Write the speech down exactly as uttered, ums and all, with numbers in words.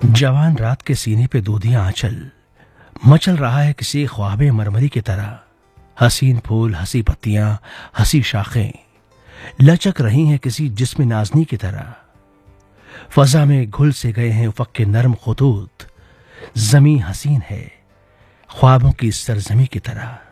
जवान रात के सीने पे दूधियां आंचल मचल रहा है किसी ख्वाबे मरमरी की तरह। हसीन फूल, हंसी पत्तियां, हंसी शाखें लचक रही हैं किसी जिस्म नाजनी की तरह। फजा में घुल से गए हैं उफक के नर्म खुतूत। जमी हसीन है ख्वाबों की सरजमी की तरह।